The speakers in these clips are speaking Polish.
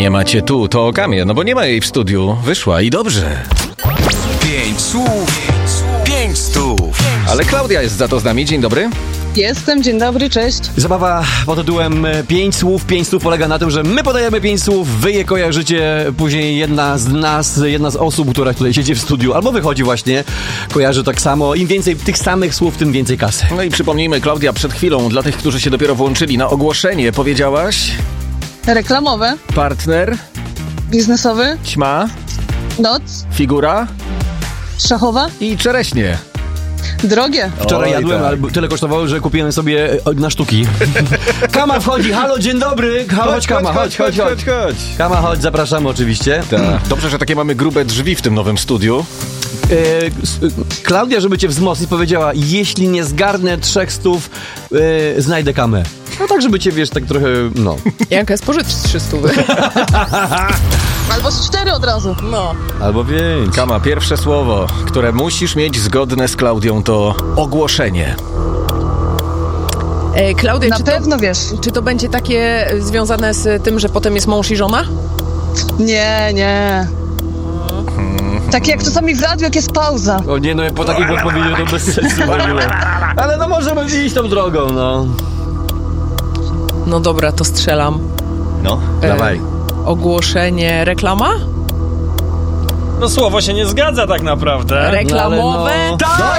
Nie macie tu, to o Kamie, no bo nie ma jej w studiu. Wyszła i dobrze. 5 słów, 5 stów. Ale Klaudia jest za to z nami. Dzień dobry. Jestem, dzień dobry, cześć. Zabawa pod tytułem 5 słów. 5 słów polega na tym, że my podajemy 5 słów, wy je kojarzycie, później jedna z osób, która tutaj siedzi w studiu, albo wychodzi właśnie, kojarzy tak samo. Im więcej tych samych słów, tym więcej kasy. No i przypomnijmy, Klaudia, przed chwilą, dla tych, którzy się dopiero włączyli, na ogłoszenie powiedziałaś... Reklamowe, Partner, biznesowy, ćma, noc, figura szachowa, i czereśnie. drogie. Wczoraj Oj, jadłem, tak. ale tyle kosztowało, że kupiłem sobie na sztuki. Kama wchodzi, halo, dzień dobry. Chodź, Kama, chodź. Kama, chodź, zapraszamy oczywiście. Dobrze, że takie mamy grube drzwi w tym nowym studiu. Klaudia, żeby cię wzmocnić, powiedziała, jeśli nie zgarnę 300, znajdę Kamę. No tak, żeby cię, wiesz, tak trochę, no. Jaka jest pożyczyć 300? Albo z 4 od razu. No. Albo 5. Kama, pierwsze słowo, które musisz mieć zgodne z Klaudią, to ogłoszenie. Klaudia, Na pewno wiesz. czy to będzie takie związane z tym, że potem jest mąż i żona? Nie. Tak jak czasami w radiu, jak jest pauza. O nie, no po takich odpowiedziach to bez sensu w ogóle. Ale no możemy iść tą drogą, no. No dobra, to strzelam. No, Dawaj. Ogłoszenie, reklama? No słowo się nie zgadza tak naprawdę. Reklamowe? No.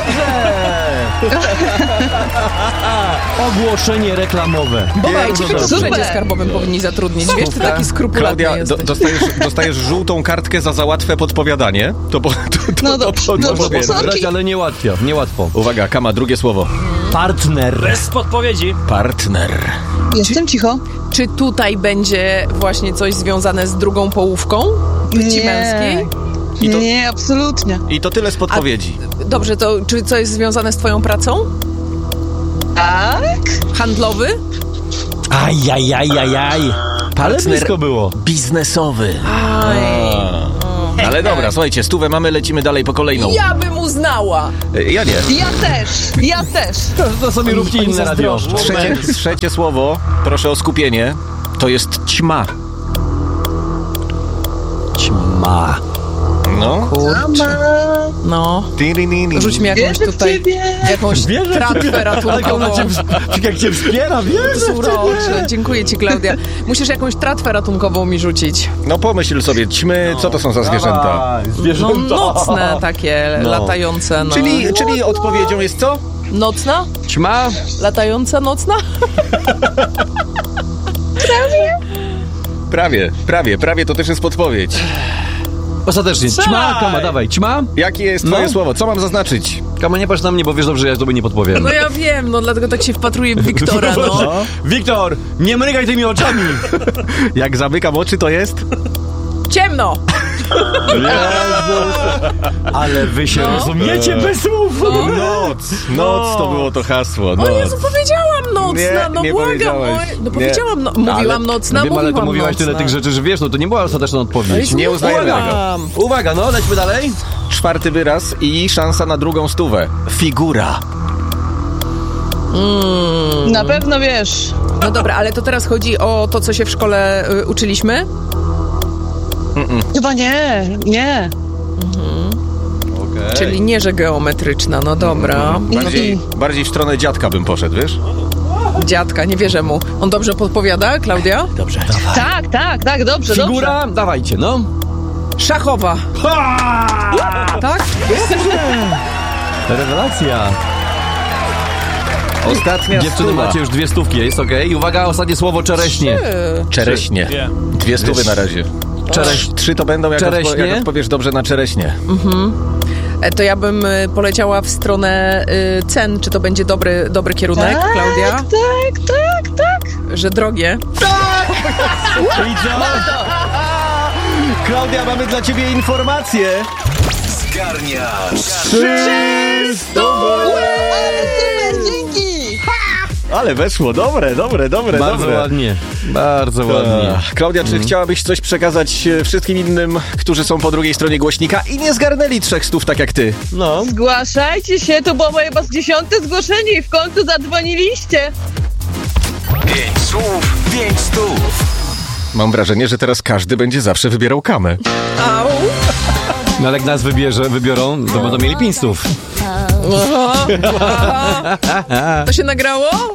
Ogłoszenie reklamowe. Boba, i ciebie to w Super. urzędzie skarbowym powinni zatrudnić. Wiesz, ty taki skrupulatny Klaudia, jesteś. dostajesz żółtą kartkę za łatwe podpowiadanie. No dobrze, powiedzmy. sorki. Ale niełatwo. Uwaga, Kama, drugie słowo. Partner. Bez podpowiedzi. Partner. Jestem cicho. Czy tutaj będzie właśnie coś związane z drugą połówką płci męskiej? Nie, absolutnie. I to tyle z podpowiedzi. Dobrze, to czy coś jest związane z twoją pracą? Tak? Handlowy? Ajajajajaj. Ale blisko było. Biznesowy. Aj. Ale dobra, słuchajcie, 100 mamy, lecimy dalej po kolejną. Ja bym uznała. Ja nie. Ja też. To sobie róbcie oni inne radio. zazdroszczą. Trzecie słowo, proszę o skupienie, to jest ćma. Ćma. No. No. Rzuć mi jakąś Wierzę w tutaj, ciebie. jakąś tratwę ratunkową. Jak cię wspiera, wiesz? To jest urocze. Dziękuję ci, Klaudia. Musisz jakąś tratwę ratunkową mi rzucić. No pomyśl sobie, ćmy, co to są za zwierzęta? No nocne takie, latające. No. Czyli odpowiedzią jest co? Nocna? Ćma. Latająca nocna? Prawie, to też jest podpowiedź. Ostatecznie. Ćma, Kama, dawaj. Ćma. Jakie jest twoje słowo? Co mam zaznaczyć? Kama, nie patrz na mnie, bo wiesz dobrze, że ja tobie nie podpowiem. No ja wiem, no dlatego tak się wpatruję w Wiktora, no. Wiktor, nie mrygaj tymi oczami. Jak zamykam oczy, to jest? Ciemno! Ale wy się rozumiecie bez słów. Noc to było to hasło. Noc. O Jezu, powiedziałam nocna, Nie, no nie błagam. powiedziałeś. No powiedziałam, mówiłam nocna, wiem, ale to mówiłam mówiłaś nocna. tyle tych rzeczy, że wiesz, no to nie była ostateczna odpowiedź. Nie uznajemy tego. Uwaga, no, lećmy dalej. 4. wyraz i szansa na drugą 100. Figura. Na pewno wiesz. No dobra, ale to teraz chodzi o to, co się w szkole uczyliśmy? Chyba nie. Okay. Czyli nie, że geometryczna, no dobra. Bardziej w stronę dziadka bym poszedł, wiesz? Dziadka, nie wierzę mu. On dobrze podpowiada, Klaudia? Dobrze. Tak, dobrze. Figura, dawajcie, no. Szachowa. Tak? Rewelacja. Ostatnia Dziewczyny, 100. macie już 2 stówki, jest okej? I uwaga, ostatnie słowo, czereśnie. Czereśnie. 2 100 na razie. 3 to będą, jak odpowiesz dobrze na czereśnie. To ja bym poleciała w stronę cen. Czy to będzie dobry kierunek, Klaudia? Tak. Że drogie. I co? Klaudia, mamy dla ciebie informację. Zgarniasz 300! Super, dzięki. Ale weszło, dobre. Bardzo ładnie. Klaudia, czy chciałabyś coś przekazać wszystkim innym, którzy są po drugiej stronie głośnika i nie zgarnęli 300 tak jak ty? No. Zgłaszajcie się, to było moje 10. zgłoszenie i w końcu zadzwoniliście. 5 słów, 5 stów. Mam wrażenie, że teraz każdy będzie zawsze wybierał kamę. Au. No ale jak nas wybiorą, to będą mieli 5 stów. To się nagrało?